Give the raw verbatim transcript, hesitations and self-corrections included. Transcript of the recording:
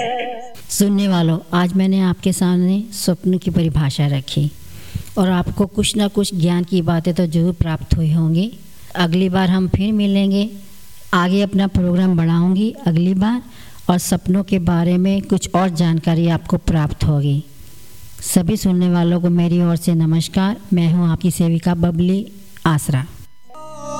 सुनने वालों, आज मैंने आपके सामने स्वप्न की परिभाषा रखी और आपको कुछ ना कुछ ज्ञान की बातें तो जरूर प्राप्त हुई होंगी। अगली बार हम फिर मिलेंगे। आगे अपना प्रोग्राम बढ़ाऊंगी अगली बार और सपनों के बारे में कुछ और जानकारी आपको प्राप्त होगी। सभी सुनने वालों को मेरी ओर से नमस्कार। मैं हूं आपकी सेविका बबली आसरा।